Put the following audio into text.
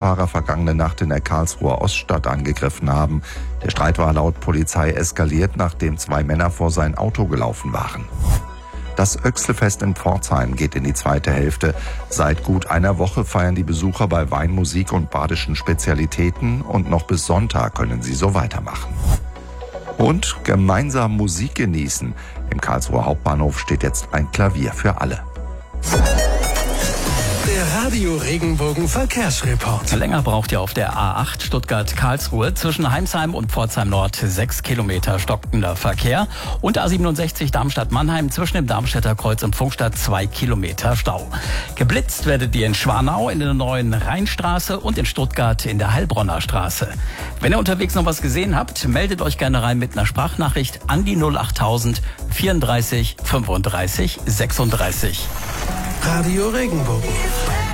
Autofahrer vergangene Nacht in der Karlsruher Oststadt angegriffen haben. Der Streit war laut Polizei eskaliert, nachdem 2 Männer vor sein Auto gelaufen waren. Das Oechselfest in Pforzheim geht in die zweite Hälfte. Seit gut einer Woche feiern die Besucher bei Wein, Musik und badischen Spezialitäten und noch bis Sonntag können sie so weitermachen. Und gemeinsam Musik genießen. Im Karlsruher Hauptbahnhof steht jetzt ein Klavier für alle. Der Radio Regenbogen Verkehrsreport. Länger braucht ihr auf der A8 Stuttgart-Karlsruhe zwischen Heimsheim und Pforzheim Nord 6 Kilometer stockender Verkehr und A67 Darmstadt-Mannheim zwischen dem Darmstädter Kreuz und Pfungstadt 2 Kilometer Stau. Geblitzt werdet ihr in Schwanau in der neuen Rheinstraße und in Stuttgart in der Heilbronner Straße. Wenn ihr unterwegs noch was gesehen habt, meldet euch gerne rein mit einer Sprachnachricht an die 08000 34 35 36. Radio Regenbogen.